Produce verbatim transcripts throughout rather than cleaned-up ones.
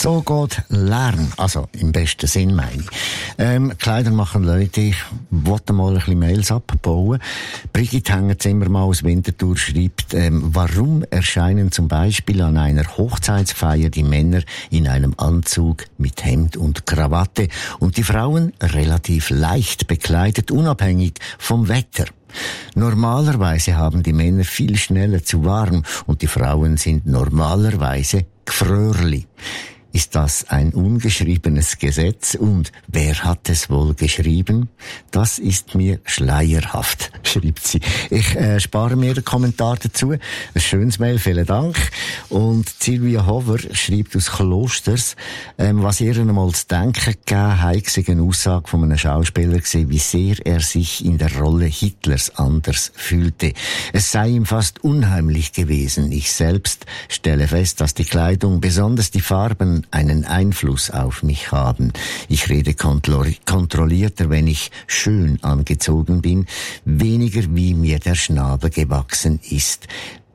So geht Lärm. Also, im besten Sinn meine ich. Ähm, Kleider machen Leute. Ich wollte mal ein bisschen Mails abbauen. Brigitte Hängerzimmer mal aus Winterthur schreibt, ähm, warum erscheinen zum Beispiel an einer Hochzeitsfeier die Männer in einem Anzug mit Hemd und Krawatte und die Frauen relativ leicht bekleidet, unabhängig vom Wetter? Normalerweise haben die Männer viel schneller zu warm und die Frauen sind normalerweise Gfrörli. Ist das ein ungeschriebenes Gesetz? Und wer hat es wohl geschrieben? Das ist mir schleierhaft, schreibt sie. Ich äh, spare mir den Kommentar dazu. Ein schönes Mail, vielen Dank. Und Silvia Hover schreibt aus Klosters, ähm, was ihr einmal zu denken gegeben hat, sei eine Aussage von einem Schauspieler gewesen, wie sehr er sich in der Rolle Hitlers anders fühlte. Es sei ihm fast unheimlich gewesen. Ich selbst stelle fest, dass die Kleidung, besonders die Farben, einen Einfluss auf mich haben. Ich rede kontrollierter, wenn ich schön angezogen bin, weniger wie mir der Schnabel gewachsen ist.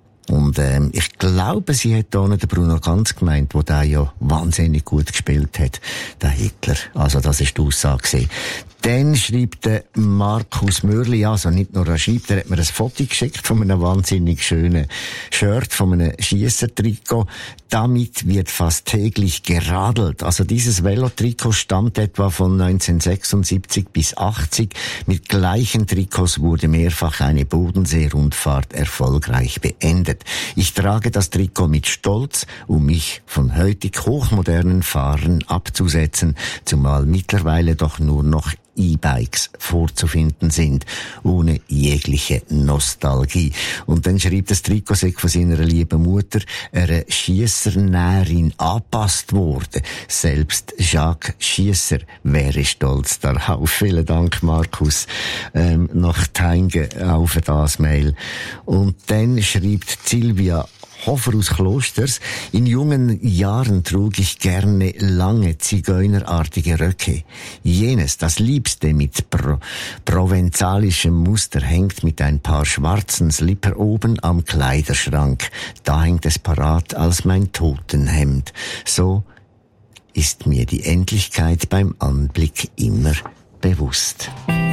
Und ähm, ich glaube, sie hat da nicht den Bruno Ganz gemeint, wo der ja wahnsinnig gut gespielt hat, der Hitler. Also das ist die Aussage gewesen. Dann schreibt der Markus Mörli, also nicht nur er schreibt, er hat mir ein Foto geschickt von einem wahnsinnig schönen Shirt, von einem Schiessertrikot. Damit wird fast täglich geradelt. Also dieses Velotrikot stammt etwa von neunzehnhundertsechsundsiebzig bis achtzig. Mit gleichen Trikots wurde mehrfach eine Bodensee-Rundfahrt erfolgreich beendet. Ich trage das Trikot mit Stolz, um mich von heutig hochmodernen Fahrern abzusetzen, zumal mittlerweile doch nur noch E-Bikes vorzufinden sind, ohne jegliche Nostalgie. Und dann schreibt das Trikot von seiner lieben Mutter, eine Schiessernäherin angepasst worden. Selbst Jacques Schiesser wäre stolz darauf. Vielen Dank, Markus, ähm, nach Teinge auf das Mail. Und dann schreibt Silvia Hofer aus Klosters, in jungen Jahren trug ich gerne lange zigeunerartige Röcke. Jenes, das Liebste mit pro- provenzalischem Muster, hängt mit ein paar schwarzen Slipper oben am Kleiderschrank. Da hängt es parat als mein Totenhemd. So ist mir die Endlichkeit beim Anblick immer bewusst.